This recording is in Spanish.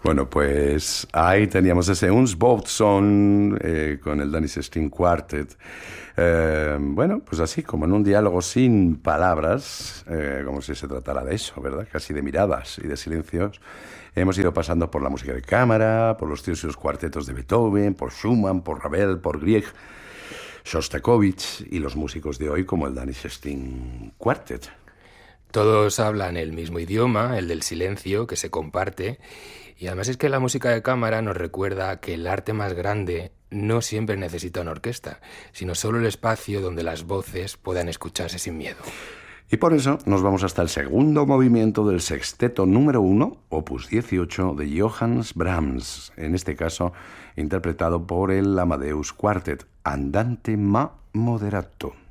Bueno, pues ahí teníamos ese Uns Boatson con el Danish String Quartet. Bueno, pues así, como en un diálogo sin palabras, como si se tratara de eso, ¿verdad? Casi de miradas y de silencios. Hemos ido pasando por la música de cámara, por los trios y los cuartetos de Beethoven, por Schumann, por Ravel, por Grieg, Shostakovich y los músicos de hoy como el Danish String Quartet. Todos hablan el mismo idioma, el del silencio, que se comparte. Y además es que la música de cámara nos recuerda que el arte más grande no siempre necesita una orquesta, sino solo el espacio donde las voces puedan escucharse sin miedo. Y por eso nos vamos hasta el segundo movimiento del sexteto número 1, opus 18, de Johannes Brahms, en este caso interpretado por el Amadeus Quartet, Andante ma moderato.